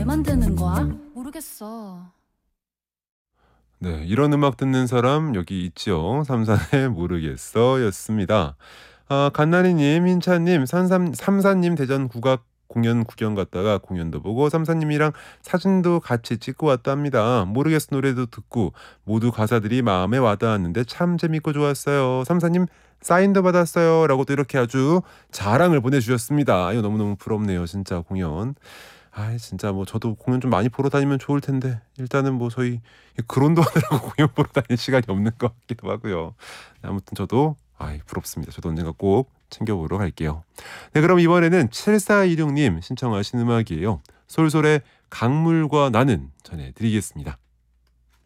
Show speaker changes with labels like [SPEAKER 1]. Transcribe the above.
[SPEAKER 1] 왜 만드는 거야? 모르겠어.
[SPEAKER 2] 네, 이런 음악 듣는 사람 여기 있죠. 삼산의 모르겠어 였습니다. 갓나리님, hin차님, 삼사님 대전 국악 공연 구경 갔다가 공연도 보고 삼사님이랑 사진도 같이 찍고 왔답니다. 모르겠어 노래도 듣고 모두 가사들이 마음에 와닿았는데 참 재밌고 좋았어요. 삼사님 사인도 받았어요. 라고 또 이렇게 아주 자랑을 보내주셨습니다. 이거 너무너무 부럽네요. 진짜 공연. 진짜 뭐 저도 공연 좀 많이 보러 다니면 좋을 텐데 일단은 뭐 저희 그론도 하느라고 공연 보러 다닐 시간이 없는 것 같기도 하고요. 아무튼 저도 부럽습니다. 저도 언젠가 꼭 챙겨보러 갈게요. 네, 그럼 이번에는 7426님 신청하신 음악이에요. 솔솔의 강물과 나는 전해드리겠습니다.